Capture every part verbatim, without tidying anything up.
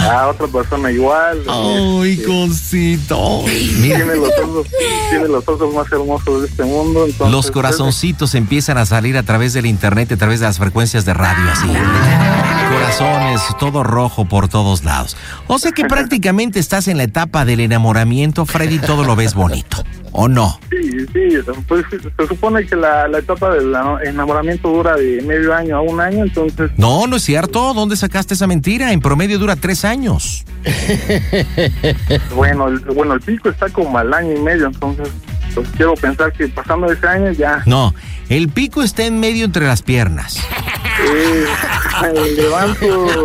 a otra persona igual. Ay, este, cosito. tiene los ojos, tiene los ojos más hermosos de este mundo. Entonces, Los corazoncitos empiezan a salir a través del internet, a través de las frecuencias de radio, así. Corazones, todo rojo por todos lados. O sea que prácticamente estás en la etapa del enamoramiento, Freddy, todo lo ves bonito, ¿o no? Sí, sí, pues se supone que la, la etapa del enamoramiento dura de medio año a un año, entonces... No, no es cierto. ¿Dónde sacaste esa mentira? En promedio dura tres años. Bueno, el, bueno, el pico está como al año y medio, entonces pues quiero pensar que pasando ese año ya... No, el pico está en medio entre las piernas. Eh, levanto...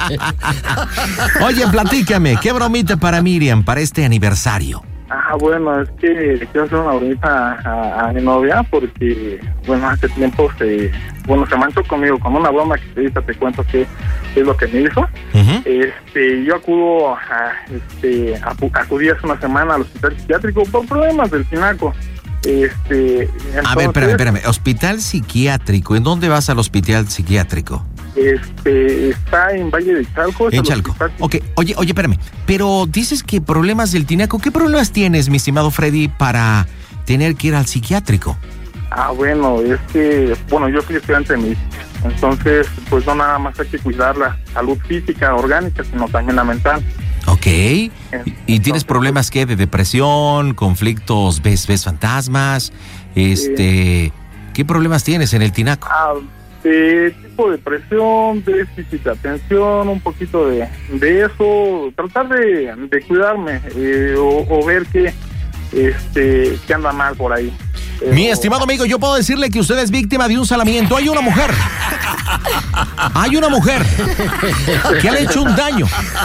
Oye, platícame, ¿qué bromita para Miriam para este aniversario? Ah, bueno, es que le quiero hacer una bromita a, a mi novia porque, bueno, hace tiempo se, bueno, se manchó conmigo con una broma que ahorita te cuento qué es lo que me hizo. Uh-huh. Este, yo acudo a, este, a, acudí hace una semana al hospital psiquiátrico por problemas del tinaco. Este, entonces, a ver, espérame, espérame, hospital psiquiátrico, ¿en dónde vas al hospital psiquiátrico? Este, está en Valle de Chalco. En Chalco. Ok, oye, oye, espérame. Pero dices que problemas del tinaco. ¿Qué problemas tienes, mi estimado Freddy, para tener que ir al psiquiátrico? Ah, bueno, es que, bueno, yo soy estudiante de medicina. Entonces, pues no nada más hay que cuidar la salud física, orgánica, sino también la mental. Ok. Entonces, ¿y tienes problemas qué? ¿De depresión? ¿Conflictos? ¿Ves, ves fantasmas? Este, eh, ¿qué problemas tienes en el tinaco? Ah, de tipo de depresión, déficit de atención, un poquito de, de eso, tratar de, de cuidarme eh, o, o ver que este que anda mal por ahí. Pero... Mi estimado amigo, yo puedo decirle que usted es víctima de un salamiento. Hay una mujer. Hay una mujer que le ha hecho un daño.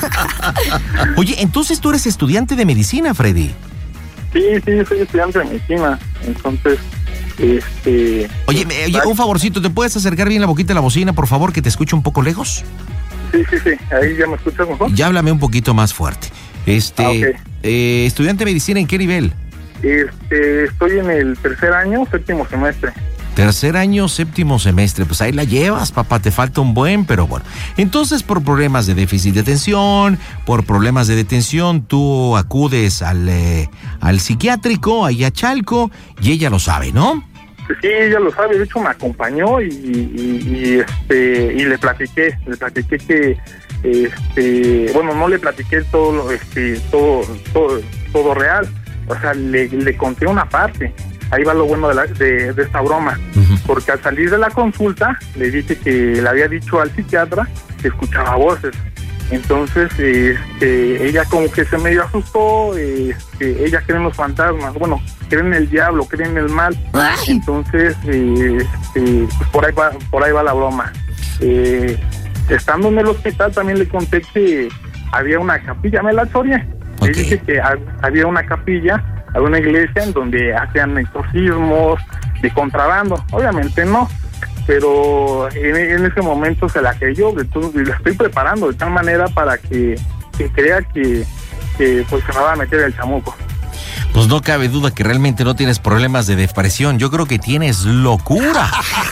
Oye, entonces tú eres estudiante de medicina, Freddy. Sí, sí, soy estudiante de medicina. Entonces... Este, oye, me, oye, un favorcito, ¿te puedes acercar bien la boquita de la bocina, por favor, que te escuche un poco lejos? Sí, sí, sí, ahí ya me escuchas mejor. Ya háblame un poquito más fuerte. Este, ah, okay. eh, ¿Estudiante de medicina en qué nivel? Este, estoy en el tercer año, séptimo semestre. Tercer año, séptimo semestre, pues ahí la llevas, papá, te falta un buen, pero bueno. Entonces, por problemas de déficit de atención, por problemas de detención, tú acudes al, eh, al psiquiátrico, ahí a Chalco, y ella lo sabe, ¿no? Sí, ella lo sabe, de hecho me acompañó y, y, y este y le platiqué, le platiqué que este, bueno, no le platiqué todo este todo todo todo real, o sea, le, le conté una parte. Ahí va lo bueno de, la, de, de esta broma, uh-huh. Porque al salir de la consulta le dije que le había dicho al psiquiatra que escuchaba voces. Entonces este, ella como que se medio asustó, este, ella cree en los fantasmas, bueno, cree en el diablo, cree en el mal. Ay. Entonces este, pues por ahí va, por ahí va la broma. Eh, estando en el hospital también le conté que había una capilla, me la choré. Okay. Le dije que había una capilla, había una iglesia en donde hacían exorcismos de contrabando. Obviamente no, pero en, en ese momento se la creyó, entonces la estoy preparando de tal manera para que, que crea que, que pues se me va a meter el chamuco. Pues no cabe duda que realmente no tienes problemas de depresión. Yo creo que tienes locura.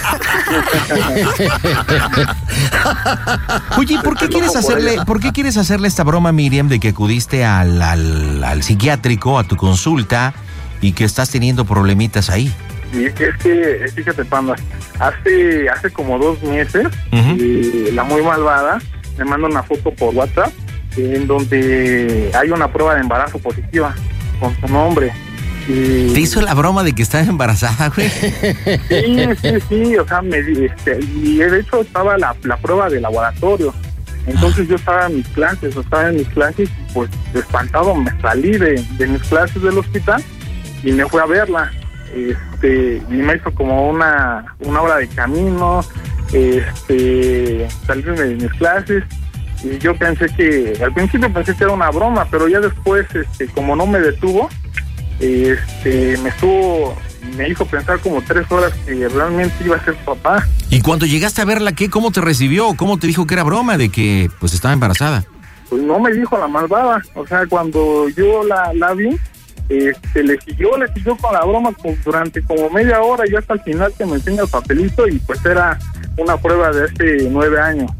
Oye, ¿por qué quieres hacerle, por qué quieres hacerle esta broma, Miriam, de que acudiste al, al, al psiquiátrico, a tu consulta, y que estás teniendo problemitas ahí? Sí, es que, fíjate, Panda, hace, hace como dos meses, uh-huh. eh, la muy malvada me manda una foto por WhatsApp en donde hay una prueba de embarazo positiva con su nombre. Y... ¿Te hizo la broma de que estaba embarazada, güey? Sí, sí, sí, o sea, me, este, y de hecho estaba la, la prueba de laboratorio. Entonces yo estaba en mis clases, o estaba en mis clases, y pues espantado me salí de, de mis clases del hospital y me fui a verla. Este, y me hizo como una, una hora de camino, este, salí de mis clases. Y yo pensé que, al principio pensé que era una broma, pero ya después, este, como no me detuvo, este, me estuvo, me hizo pensar como tres horas que realmente iba a ser papá. ¿Y cuando llegaste a verla, qué? ¿Cómo te recibió? ¿Cómo te dijo que era broma de que, pues, estaba embarazada? Pues no me dijo la malvada, o sea, cuando yo la, la vi, este, le siguió, le siguió con la broma pues, durante como media hora y hasta el final que me enseña el papelito y pues era una prueba de hace nueve años.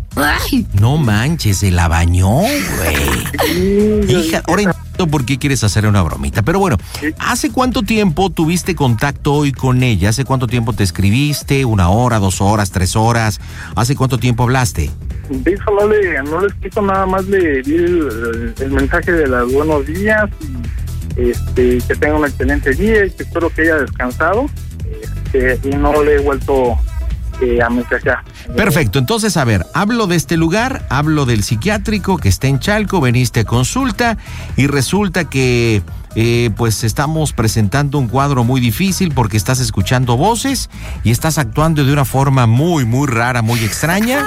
Ay, no manches, se la bañó, güey. Hija, ahora entiendo por qué quieres hacer una bromita. Pero bueno, ¿hace cuánto tiempo tuviste contacto hoy con ella? ¿Hace cuánto tiempo te escribiste? ¿Una hora, dos horas, tres horas? ¿Hace cuánto tiempo hablaste? De eso no le, no le explico, nada más le di el, el mensaje de los buenos días, y, este, que tenga un excelente día y que espero que haya descansado, este, y no le he vuelto eh, a mensajear. Perfecto, entonces a ver, hablo de este lugar, hablo del psiquiátrico que está en Chalco, veniste a consulta y resulta que eh, pues estamos presentando un cuadro muy difícil porque estás escuchando voces y estás actuando de una forma muy, muy rara, muy extraña.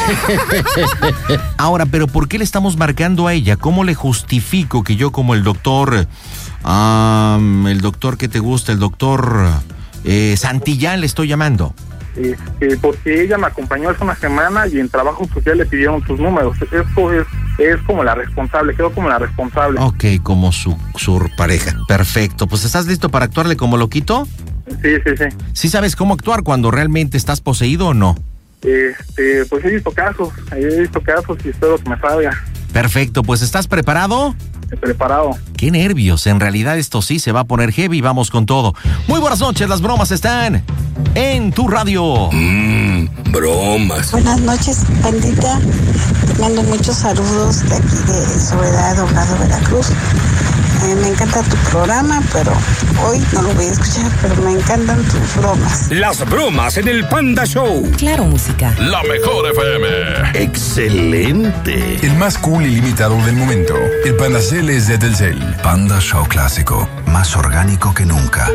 Ahora, pero ¿por qué le estamos marcando a ella? ¿Cómo le justifico que yo como el doctor, um, el doctor que te gusta, el doctor eh, Santillán le estoy llamando? Este, porque ella me acompañó hace una semana y en trabajo social le pidieron sus números. Esto es, es como la responsable, quedó como la responsable. Ok, como su, su pareja. Perfecto, pues ¿estás listo para actuarle como loquito? Sí, sí, sí. ¿Sí sabes cómo actuar cuando realmente estás poseído o no? Este, pues he visto casos, he visto casos y espero que me salga. Perfecto, pues ¿estás preparado? Preparado. Qué nervios, en realidad esto sí se va a poner heavy, vamos con todo. Muy buenas noches, las bromas están en tu radio. Mmm, bromas. Buenas noches, bandita. Te mando muchos saludos de aquí de Soledad, Obrador, Veracruz. Eh, me encanta tu programa, pero hoy no lo voy a escuchar, pero me encantan tus bromas. Las bromas en el Panda Show. Claro, música. La mejor F M. Excelente. El más cool y limitado del momento. El Panda Cel es de Telcel. Panda Show clásico. Más orgánico que nunca.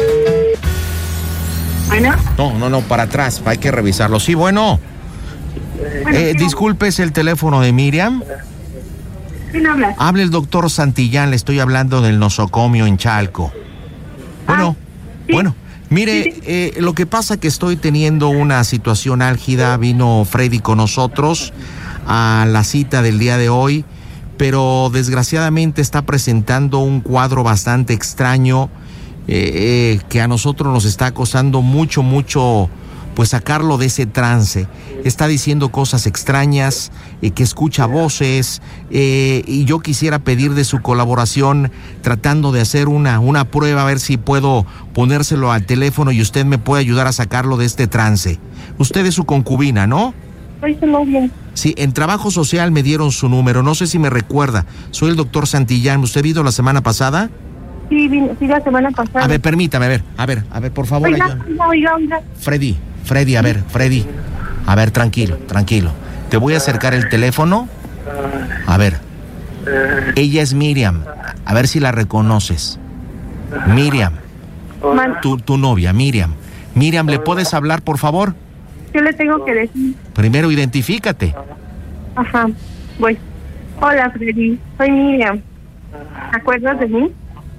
¿Bueno? No, no, no, para atrás, hay que revisarlo. Sí, bueno. Eh, disculpe, ¿es el teléfono de Miriam? ¿Quién habla? Habla el doctor Santillán, le estoy hablando del nosocomio en Chalco. Bueno, Ah, sí. bueno, mire, Sí, sí. eh, lo que pasa que estoy teniendo una situación álgida, vino Freddy con nosotros a la cita del día de hoy, pero desgraciadamente está presentando un cuadro bastante extraño eh, eh, que a nosotros nos está costando mucho, mucho, pues sacarlo de ese trance. Está diciendo cosas extrañas, eh, que escucha voces, eh, y yo quisiera pedir de su colaboración tratando de hacer una, una prueba, a ver si puedo ponérselo al teléfono y usted me puede ayudar a sacarlo de este trance. Usted es su concubina, ¿no? Soy su novia. Sí, en trabajo social me dieron su número, no sé si me recuerda. Soy el doctor Santillán, ¿usted vino la semana pasada? Sí, vine, sí, la semana pasada. A ver, permítame, a ver, a ver, a ver, por favor. Oiga, ayúdame. oiga, oiga, oiga. Freddy, Freddy, a ver, Freddy. A ver, tranquilo, tranquilo. Te voy a acercar el teléfono. A ver. Ella es Miriam. A ver si la reconoces. Miriam, Man, tu, tu novia, Miriam. Miriam, ¿le puedes hablar, por favor? ¿qué le tengo que decir? Primero identifícate. Ajá, voy. Hola, Freddy. Soy Miriam. ¿Te acuerdas de mí?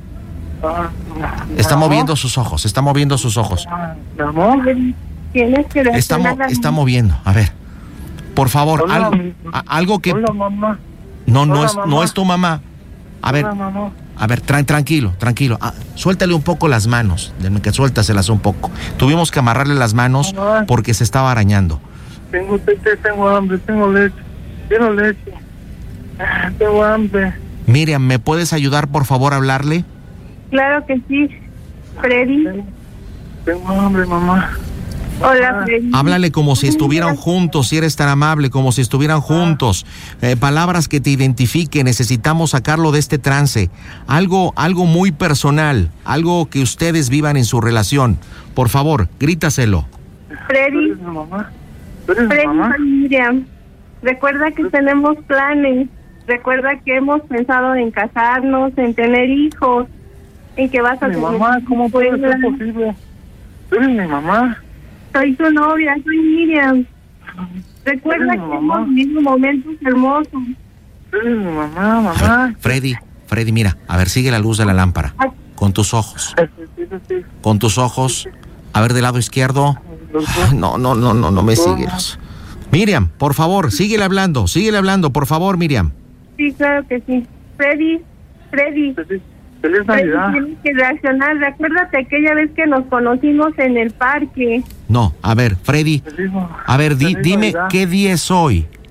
Está moviendo sus ojos, está moviendo sus ojos. Tienes que Está, mo- reaccionar a está mí. moviendo. A ver, por favor, Hola, algo, mi- a- algo que... Hola, mamá. No, no Hola, es, no mamá. es tu mamá. A ver, Hola, mamá. a ver, tra- tranquilo, tranquilo. Ah, suéltale un poco las manos. Denme que suéltaselas un poco. Tuvimos que amarrarle las manos Mamá. porque se estaba arañando. Tengo tete, tengo hambre, tengo leche. Quiero leche. Ah, Tengo hambre. Miriam, ¿me puedes ayudar, por favor, a hablarle? Claro que sí. Freddy. Tengo hambre, mamá. Hola, Freddy. Háblale como si estuvieran juntos, si eres tan amable, como si estuvieran juntos. Eh, palabras que te identifiquen, necesitamos sacarlo de este trance. Algo, algo muy personal, algo que ustedes vivan en su relación. Por favor, grítaselo. Freddy. ¿Eres mi mamá? ¿Eres mi Freddy, mamá? soy Miriam. Recuerda que tenemos planes. Recuerda que hemos pensado en casarnos, en tener hijos, en que vas a Mi tener mamá, ¿cómo puede ser escuela. posible? ¿Eres mi mamá? Soy tu novia, soy Miriam. Recuerda Eres que mi mamá. hemos vivido momentos hermosos. ¿Eres mi mamá, mamá? Freddy, Freddy, mira, a ver, sigue la luz de la lámpara. Con tus ojos, con tus ojos. A ver, del lado izquierdo. Ay, no, no, no, no, no me sigues. Miriam, por favor, síguele hablando, síguele hablando, por favor, Miriam. Sí, claro que sí. Freddy, Freddy. Feliz Freddy, Navidad. tienes que reaccionar. Recuérdate aquella vez que nos conocimos en el parque. No, a ver, Freddy, Feliz, a ver, di- feliz dime Navidad. qué día es hoy.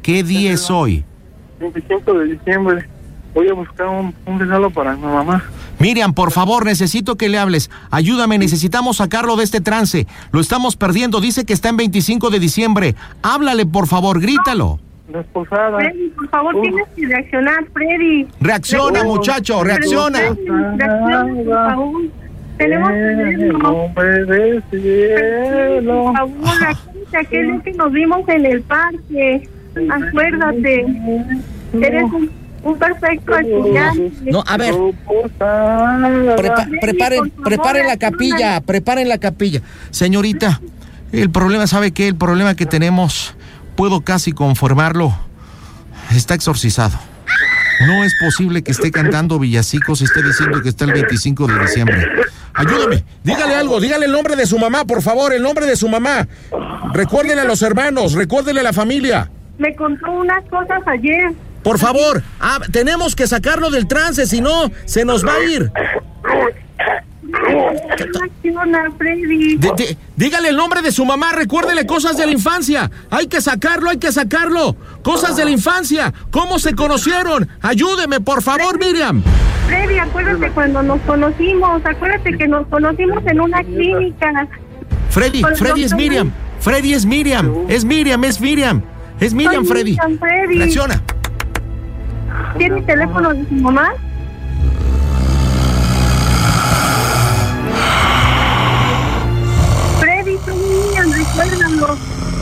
¿Qué día es hoy? veinticinco de diciembre. Voy a buscar un, un regalo para mi mamá. Miriam, por favor, necesito que le hables. Ayúdame, necesitamos sacarlo de este trance. Lo estamos perdiendo, dice que está en veinticinco de diciembre. Háblale, por favor, grítalo. La esposada. Freddy, por favor, Uh. tienes que reaccionar, Freddy. Reacciona, Oh, muchacho, reacciona. Freddy, reacciona, por favor. Tenemos que En el verlo. nombre del cielo. Por favor, acuérdate aquel día que nos vimos en el parque. Acuérdate. Eres un, un perfecto estudiante. No, a ver, prepa- preparen, preparen la capilla, preparen la capilla. Señorita, el problema, ¿sabe qué? El problema que tenemos, puedo casi conformarlo, está exorcizado. No es posible que esté cantando villancicos y esté diciendo que está el veinticinco de diciembre. Ayúdeme, dígale algo, dígale el nombre de su mamá, por favor, el nombre de su mamá. Recuérdele a los hermanos, recuérdele a la familia. Me contó unas cosas ayer. Por favor, ah, tenemos que sacarlo del trance, si no, se nos va a ir. Reacciona, Freddy. D- d- dígale el nombre de su mamá, recuérdele cosas de la infancia. Hay que sacarlo, hay que sacarlo. Cosas de la infancia, cómo se conocieron. Ayúdeme, por favor, Miriam. Freddy, acuérdate cuando nos conocimos. Acuérdate que nos conocimos en una clínica. Freddy, Con Freddy es doctor- Miriam. Freddy es Miriam. Es Miriam, es Miriam. Es Miriam, Soy Freddy. Miriam, Freddy. Reacciona. ¿Tiene el teléfono de su mamá? Freddy, soy Miriam, recuérdalo.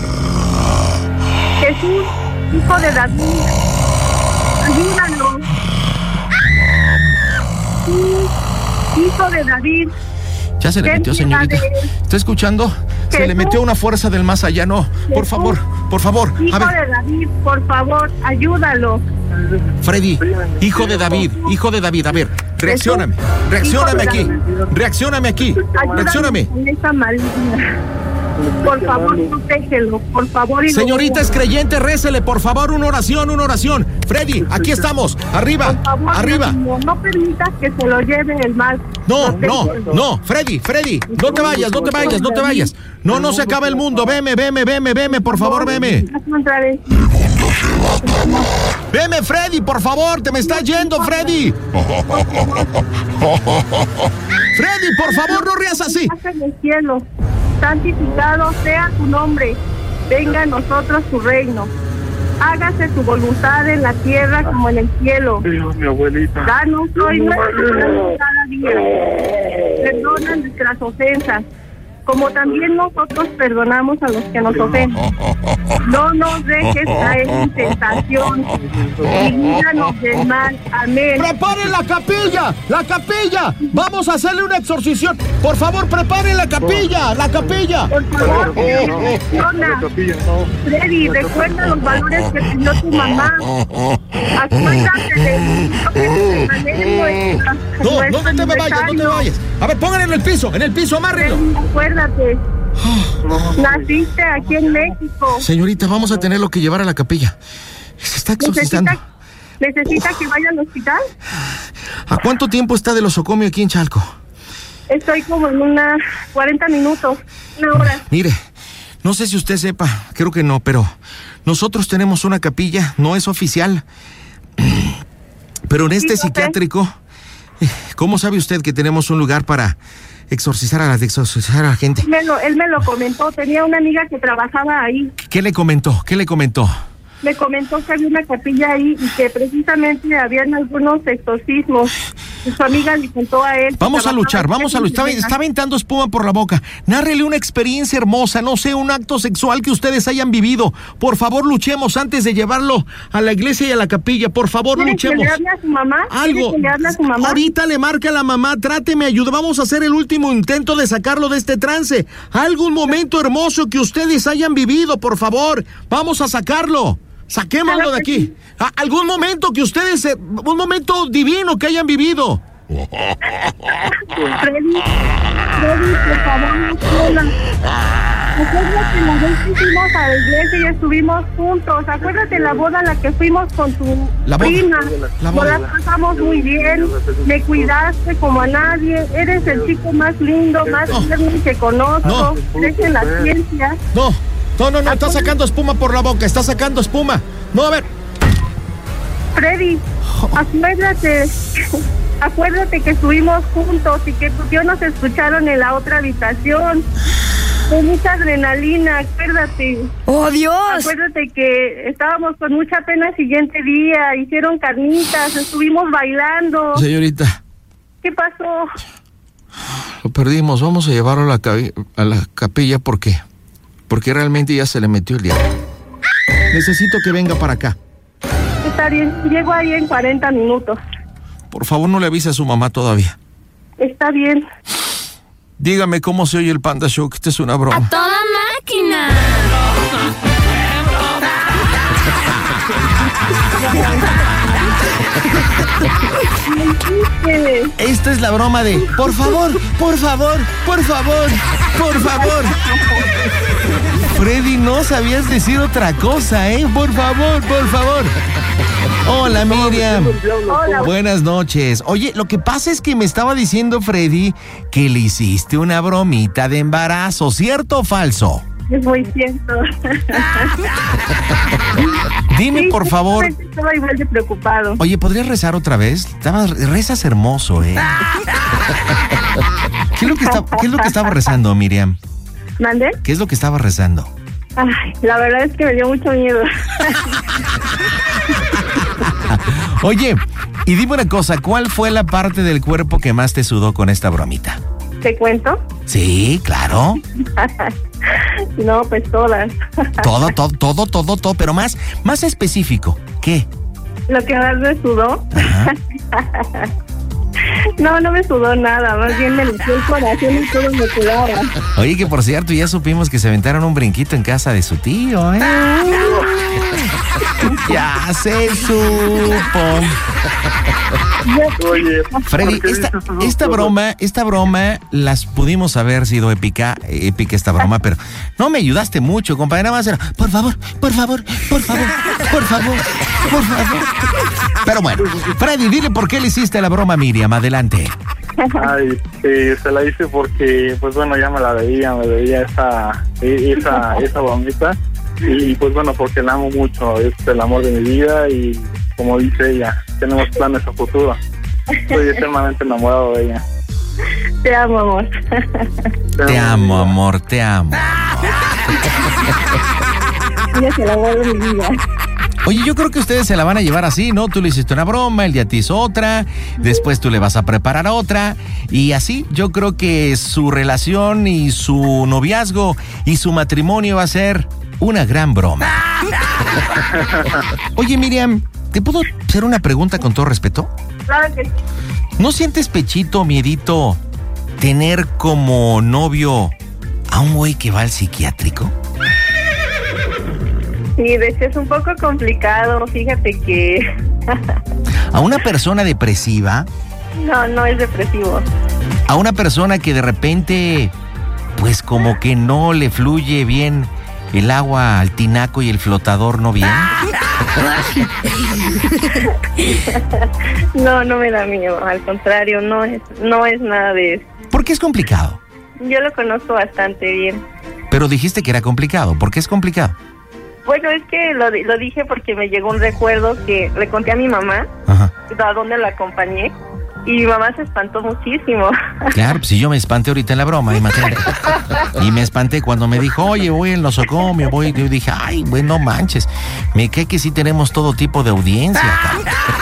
Jesús, hijo de David. Ayúdalo. Sí, hijo de David. Ya se le Ten metió, piedad señorita. de él. ¿Está escuchando? Se le Jesús. metió una fuerza del más allá. No, por Jesús. favor, por favor. A Hijo ver, de David, por favor, ayúdalo. Freddy, hijo de David, hijo de David. A ver, reaccióname. Reaccióname aquí. Reaccióname aquí. Reaccióname. Ayúdame con esa maligna. Por favor, protégelo, por favor. y Señorita no- es creyente, récele, por favor, una oración, una oración. Freddy, aquí estamos, arriba, Por favor, arriba. No, no permitas que se lo lleve el mal. No, no, Protégelo. no, Freddy, Freddy, no te vayas, no te vayas, no te vayas. No, no se acaba el mundo, veme, veme, veme, veme, por favor, veme. Hazme otra vez. Veme, Freddy, por favor, te me estás yendo, Freddy. Freddy, por favor, no rías así. Estás en el cielo, santificado sea tu nombre. Venga a nosotros tu reino. Hágase tu voluntad en la tierra como en el cielo. Dios, mi abuelita. Danos hoy nuestro pan cada día. Perdona nuestras ofensas, como también nosotros perdonamos a los que nos ofenden. No nos dejes caer en tentación y líbranos del mal. Amén. ¡Preparen la capilla! ¡La capilla! ¡Vamos a hacerle una exorcición! Por favor, preparen la capilla, la capilla. Por favor, La capilla, no. Freddy, recuerda los valores que te dio tu mamá. Acuérdate de No, no, no te me vayas, no te vayas. A ver, pónganlo en el piso, en el piso, amárrenlo. Freddy, acuérdate. Naciste aquí en México. Señorita, vamos a tenerlo que llevar a la capilla. Se está exorcizando. ¿Necesita, ¿Necesita que vaya al hospital? ¿A cuánto tiempo está del osocomio aquí en Chalco? Estoy como en unas cuarenta minutos, una hora. Mire, no sé si usted sepa, creo que no, pero nosotros tenemos una capilla, no es oficial, pero en este Sí, no sé. psiquiátrico, eh, ¿cómo sabe usted que tenemos un lugar para exorcizar a la, exorcizar a la gente? Él me, lo, él me lo comentó, tenía una amiga que trabajaba ahí. ¿Qué le comentó? ¿Qué le comentó? Me comentó que había una capilla ahí y que precisamente habían algunos exorcismos. Su amiga le contó a él. que Vamos a trabajaba luchar, vamos a ahí. luchar. Está, está aventando espuma por la boca. Nárrele una experiencia hermosa, no sé, un acto sexual que ustedes hayan vivido. Por favor, luchemos antes de llevarlo a la iglesia y a la capilla. Por favor, ¿Quieres que luchemos. le hable a su mamá? Algo. ¿Quieres que le hable a su mamá? Ahorita le marca a la mamá, tráteme, ayuda. Vamos a hacer el último intento de sacarlo de este trance. Algún momento hermoso que ustedes hayan vivido, por favor. Vamos a sacarlo. Saquémoslo Claro de que aquí. sí. A- algún momento que ustedes, eh, un momento divino que hayan vivido. Freddy, Freddy, por favor, no sola. Acuérdate la vez que fuimos a la iglesia y estuvimos juntos. Acuérdate la boda a la que fuimos con tu La boda. prima. La Nos boda. la pasamos muy bien. Me cuidaste como a nadie. Eres el chico más lindo, más No. tierno que conozco. No. Crees en la ciencia. No, no, no, no, está sacando espuma por la boca, está sacando espuma. No, a ver. Freddy, acuérdate, acuérdate que estuvimos juntos y que tus tíos nos escucharon en la otra habitación. Con mucha adrenalina, acuérdate. ¡Oh, Dios! Acuérdate que estábamos con mucha pena el siguiente día, hicieron carnitas, estuvimos bailando. Señorita. ¿Qué pasó? Lo perdimos, vamos a llevarlo a la, cabi- a la capilla, ¿por qué? Porque realmente ya se le metió el diablo. Necesito que venga para acá. Está bien, llego ahí en cuarenta minutos. Por favor, no le avise a su mamá todavía. Está bien. Dígame cómo se oye el Panda Show, que esta es una broma. ¡A toda máquina! Esta es la broma de por favor, por favor, por favor, por favor. Freddy, no sabías decir otra cosa, ¿eh? Por favor, por favor. Hola, Miriam. Hola. Buenas noches. Oye, lo que pasa es que me estaba diciendo Freddy que le hiciste una bromita de embarazo, ¿cierto o falso? Es muy cierto. Dime, Sí, por favor. Estaba igual de preocupado. Oye, ¿podrías rezar otra vez? Estabas- rezas hermoso, ¿eh? ¿Qué es lo que está- qué es lo que estaba rezando, Miriam? ¿Mande? ¿Qué es lo que estaba rezando? Ay, la verdad es que me dio mucho miedo. Oye, y dime una cosa, ¿cuál fue la parte del cuerpo que más te sudó con esta bromita? ¿Te cuento? Sí, claro. No, pues todas. Todo, todo, todo, todo, todo, pero más, más específico. ¿Qué? Lo que más me sudó. Ajá. No, no me sudó nada, más bien me limpió el corazón y todo me sudaba. Oye, que por cierto, ya supimos que se aventaron un brinquito en casa de su tío, ¿eh? Ya se supo. Oye, Freddy, ¿por qué esta, dices esas esta cosas? broma, esta broma, las pudimos haber sido épica, épica esta broma, pero no me ayudaste mucho, compadre. Nada más era, por favor, por favor, por favor, por favor, por favor. Pero bueno, Freddy, dile por qué le hiciste la broma a Miriam, adelante. Ay, eh, se la hice porque, pues bueno, ya me la veía, me veía esa, eh, esa, esa bombita. Y pues bueno, porque la amo mucho, es el amor de mi vida y como dice ella, tenemos planes a futuro. Estoy eternamente enamorado de ella. Te amo, amor. Te amo, amor, te amo. Ella es el amor de mi vida. Oye, yo creo que ustedes se la van a llevar así, ¿no? Tú le hiciste una broma, él ya te hizo otra, después tú le vas a preparar otra, y así yo creo que su relación y su noviazgo y su matrimonio va a ser una gran broma. Oye, Miriam, ¿te puedo hacer una pregunta con todo respeto? Claro que sí. ¿No sientes pechito, miedito, tener como novio a un güey que va al psiquiátrico? Sí, de hecho es un poco complicado, fíjate que... ¿A una persona depresiva? No, no es depresivo. ¿A una persona que de repente, pues como que no le fluye bien el agua al tinaco y el flotador no bien? No, no me da miedo, al contrario, no es, no es nada de eso. ¿Por qué es complicado? Yo lo conozco bastante bien. Pero dijiste que era complicado. ¿Por qué es complicado? Bueno, es que lo, lo dije porque me llegó un recuerdo que le conté a mi mamá, Ajá. a dónde la acompañé, y mi mamá se espantó muchísimo. Claro, pues si yo me espanté ahorita en la broma, imagínate. Y me espanté cuando me dijo, oye, voy en nosocomio, voy. Yo dije, ay, güey, no manches. Me cae que sí tenemos todo tipo de audiencia acá.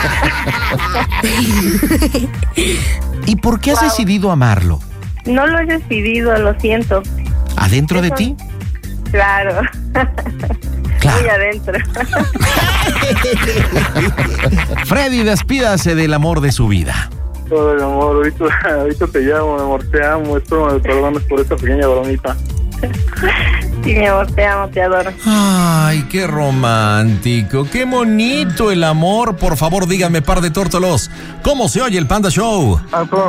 ¿Y por qué has Wow. decidido amarlo? No lo he decidido, lo siento. ¿Adentro de Eso- ti? Claro. Claro. Muy adentro. Freddy, despídase del amor de su vida. Todo el amor, ahorita, ahorita te llamo, mi amor, te amo, espero me perdones por esta pequeña bromita. Sí, mi amor, te amo, te adoro. Ay, qué romántico, qué bonito el amor. Por favor, díganme, par de tórtolos, ¿cómo se oye el Panda Show? A toda